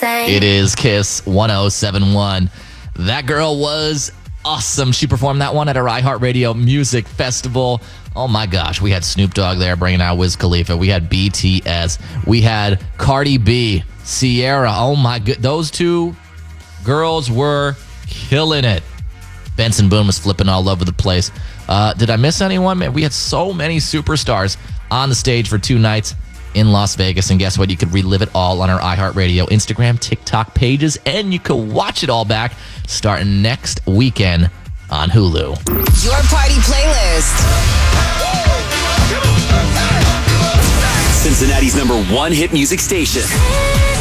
same. It is Kiss 1071. That girl was awesome. She performed that one at our iHeartRadio Music Festival. Oh my gosh, we had Snoop Dogg there bringing out Wiz Khalifa. We had BTS. We had Cardi B, Sierra. Oh my good, those two girls were killing it. Benson Boone was flipping all over the place. Did I miss anyone? Man, we had so many superstars on the stage for 2 nights in Las Vegas. And guess what? You could relive it all on our iHeartRadio Instagram, TikTok pages, and you could watch it all back starting next weekend on Hulu. Your party playlist. Cincinnati's #1 hit music station.